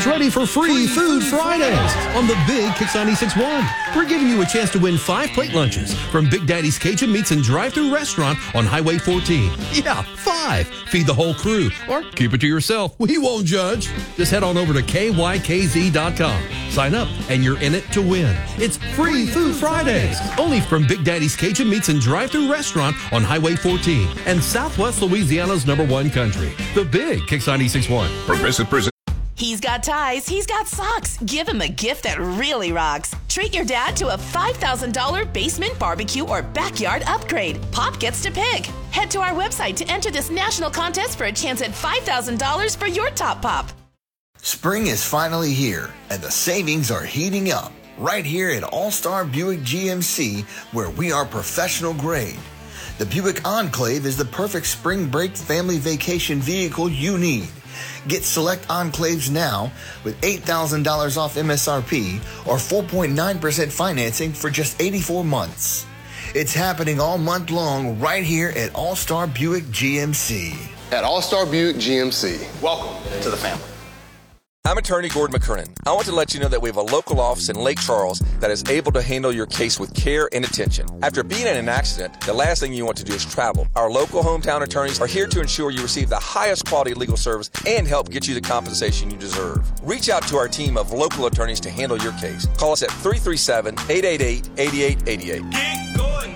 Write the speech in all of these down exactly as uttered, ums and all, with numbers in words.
Get ready for free Food Fridays on the Big Kicks ninety-six point one. We're giving you a chance to win five plate lunches from Big Daddy's Cajun Meats and Drive-Thru Restaurant on Highway fourteen. Yeah, five. Feed the whole crew or keep it to yourself. We won't judge. Just head on over to K Y K Z dot com. Sign up and you're in it to win. It's free Food Fridays only from Big Daddy's Cajun Meats and Drive-Thru Restaurant on Highway fourteen and Southwest Louisiana's number one country. The Big Kicks ninety-six point one. Progressive present. He's got ties, he's got socks. Give him a gift that really rocks. Treat your dad to a five thousand dollars basement barbecue or backyard upgrade. Pop gets to pick. Head to our website to enter this national contest for a chance at five thousand dollars for your top pop. Spring is finally here, and the savings are heating up. Right here at All-Star Buick G M C, where we are professional grade. The Buick Enclave is the perfect spring break family vacation vehicle you need. Get select Enclaves now with eight thousand dollars off M S R P or four point nine percent financing for just eighty-four months. It's happening all month long right here at All-Star Buick G M C. At All-Star Buick G M C, welcome to the family. I'm attorney Gordon McKernan. I want to let you know that we have a local office in Lake Charles that is able to handle your case with care and attention. After being in an accident, the last thing you want to do is travel. Our local hometown attorneys are here to ensure you receive the highest quality legal service and help get you the compensation you deserve. Reach out to our team of local attorneys to handle your case. Call us at three three seven, eight eight eight, eight eight eight eight. Get going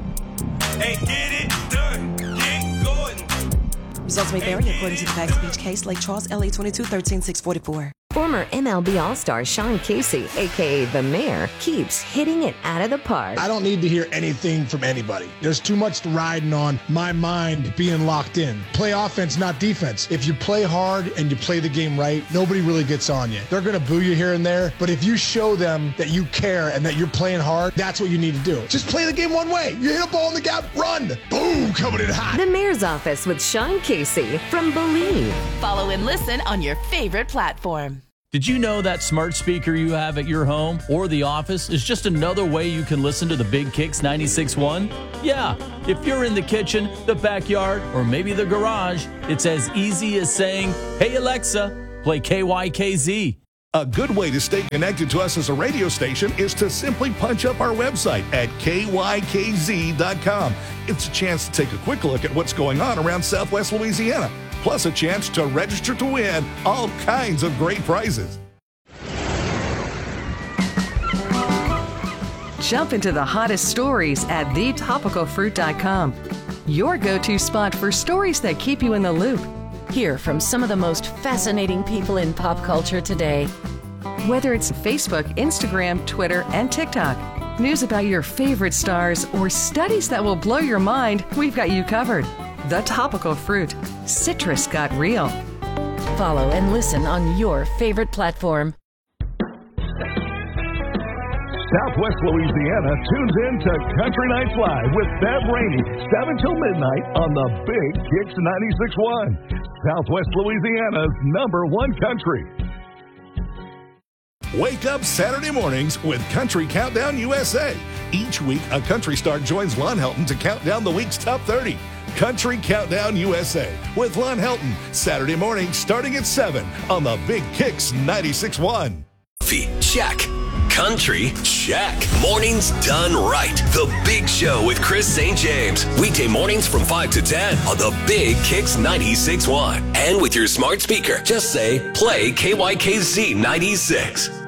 and get it done. Get going. Results may vary according to the facts of each case. Lake Charles, L A twenty-two thirteen six forty-four. Former M L B All-Star Sean Casey, a k a. The Mayor, keeps hitting it out of the park. I don't need to hear anything from anybody. There's too much riding on my mind being locked in. Play offense, not defense. If you play hard and you play the game right, nobody really gets on you. They're going to boo you here and there, but if you show them that you care and that you're playing hard, that's what you need to do. Just play the game one way. You hit a ball in the gap, run. Boom, coming in hot. The Mayor's Office with Sean Casey from Believe. Follow and listen on your favorite platform. Did you know that smart speaker you have at your home or the office is just another way you can listen to the Big Kicks ninety-six point one? Yeah, if you're in the kitchen, the backyard, or maybe the garage, it's as easy as saying, "Hey Alexa, play K Y K Z." A good way to stay connected to us as a radio station is to simply punch up our website at K Y K Z dot com. It's a chance to take a quick look at what's going on around Southwest Louisiana, plus a chance to register to win all kinds of great prizes. Jump into the hottest stories at the topical fruit dot com. Your go-to spot for stories that keep you in the loop. Hear from some of the most fascinating people in pop culture today. Whether it's Facebook, Instagram, Twitter, and TikTok, news about your favorite stars, or studies that will blow your mind, we've got you covered. The Topical Fruit. Citrus got real. Follow and listen on your favorite platform. Southwest Louisiana tunes in to Country Nights Live with Bev Rainey, seven till midnight on the Big Kicks ninety-six point one. Southwest Louisiana's number one country. Wake up Saturday mornings with Country Countdown U S A. Each week, a country star joins Lon Helton to count down the week's top thirty. Country Countdown U S A with Lon Helton, Saturday morning starting at seven on the Big Kicks ninety-six point one. Check. Country, check. Mornings done right. The Big Show with Chris Saint James. Weekday mornings from five to ten on the Big Kicks ninety-six point one. And with your smart speaker, just say, play K Y K Z ninety-six.